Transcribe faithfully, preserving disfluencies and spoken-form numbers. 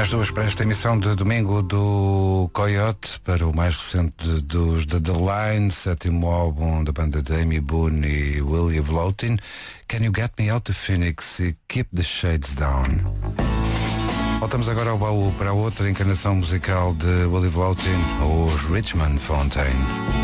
Mais duas para esta emissão de domingo do Coyote, para o mais recente dos The, The Line, sétimo álbum da banda de Amy Boone e William Vlotin. Can You Get Me Out of Phoenix e Keep the Shades Down. Voltamos agora ao baú para a outra encarnação musical de William Vlotin, os Richmond Fontaine.